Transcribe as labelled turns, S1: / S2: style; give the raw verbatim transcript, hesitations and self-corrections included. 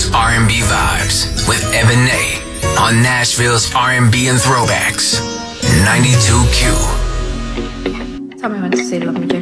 S1: Nashville's R and B vibes with Ebony on Nashville's R and B and Throwbacks. ninety-two Q.
S2: Tell me when to say love me,